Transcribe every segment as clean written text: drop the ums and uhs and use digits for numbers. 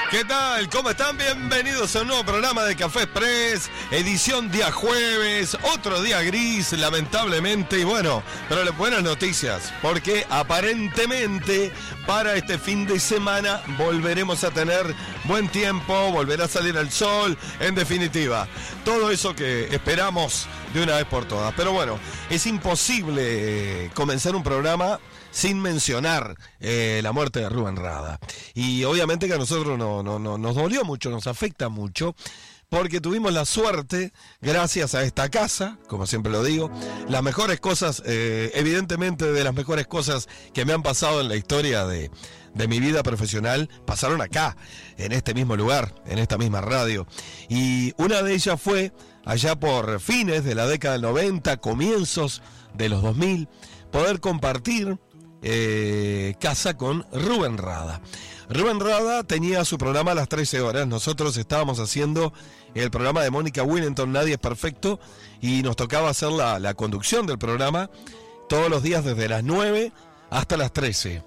¿Qué tal? ¿Cómo están? Bienvenidos a un nuevo programa de Café Express, edición día jueves, otro día gris, lamentablemente, y bueno, pero buenas noticias, porque aparentemente para este fin de semana volveremos a tener buen tiempo, volverá a salir el sol, en definitiva, todo eso que esperamos de una vez por todas. Pero bueno, es imposible comenzar un programa sin mencionar la muerte de Rubén Rada. Y obviamente que a nosotros nos dolió mucho, nos afecta mucho, porque tuvimos la suerte, gracias a esta casa, como siempre lo digo, las mejores cosas, evidentemente de las mejores cosas que me han pasado en la historia de mi vida profesional, pasaron acá, en este mismo lugar, en esta misma radio. Y una de ellas fue, allá por fines de la década del 90, comienzos de los 2000, poder compartir casa con Rubén Rada. Rubén Rada tenía su programa a las 13 horas. Nosotros estábamos haciendo el programa de Mónica Willington, Nadie es Perfecto, y nos tocaba hacer la conducción del programa todos los días desde las 9 hasta las 13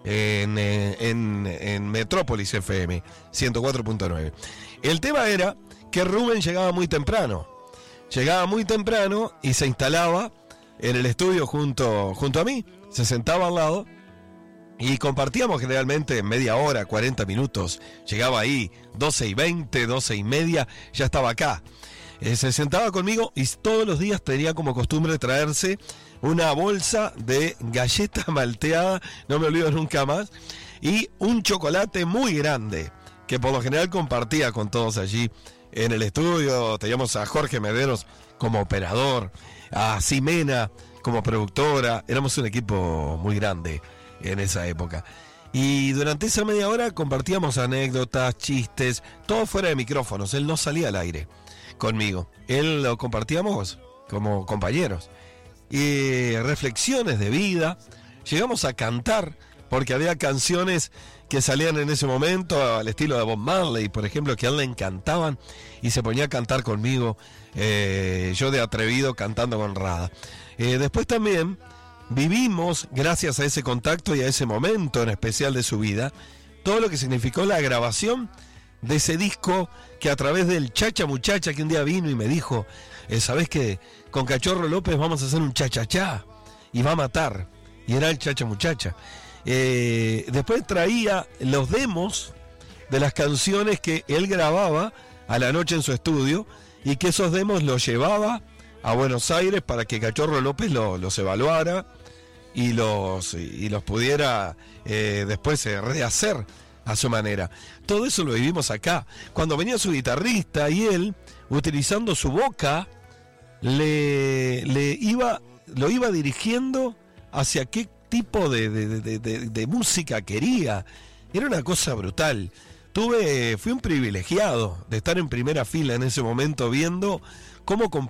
en Metrópolis FM 104.9. El tema era que Rubén llegaba muy temprano y se instalaba en el estudio junto a mí. Se sentaba al lado y compartíamos generalmente media hora, 40 minutos. Llegaba ahí 12:20, 12:30, ya estaba acá. Se sentaba conmigo y todos los días tenía como costumbre traerse una bolsa de galleta malteada, no me olvido nunca más, y un chocolate muy grande, que por lo general compartía con todos allí en el estudio. Teníamos a Jorge Mederos como operador, a Ximena como productora. Éramos un equipo muy grande en esa época. Y durante esa media hora compartíamos anécdotas, chistes, todo fuera de micrófonos. Él no salía al aire conmigo. Él lo compartíamos como compañeros. Y reflexiones de vida. Llegamos a cantar, porque había canciones que salían en ese momento al estilo de Bob Marley, por ejemplo, que a él le encantaban, y se ponía a cantar conmigo, yo de atrevido cantando con Rada. Después también vivimos, gracias a ese contacto y a ese momento en especial de su vida, todo lo que significó la grabación de ese disco, que a través del Chacha Muchacha, que un día vino y me dijo, ¿sabés que con Cachorro López vamos a hacer un cha-cha-cha? Y va a matar. Y era el Chacha Muchacha. Después traía los demos de las canciones que él grababa a la noche en su estudio, y que esos demos los llevaba a Buenos Aires para que Cachorro López los evaluara y los pudiera después rehacer a su manera. Todo eso lo vivimos acá. Cuando venía su guitarrista y él, utilizando su boca, lo iba dirigiendo hacia qué tipo de música quería. Era una cosa brutal. Fui un privilegiado de estar en primera fila en ese momento, viendo cómo